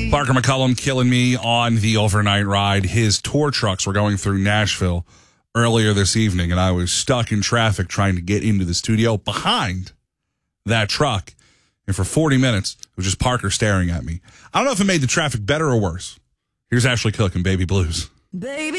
Parker McCullum killing me on the overnight ride. His tour trucks were going through Nashville earlier this evening, and I was stuck in traffic trying to get into the studio behind that truck. And for 40 minutes, it was just Parker staring at me. I don't know if it made the traffic better or worse. Here's Ashley Cook and Baby Blues. Baby.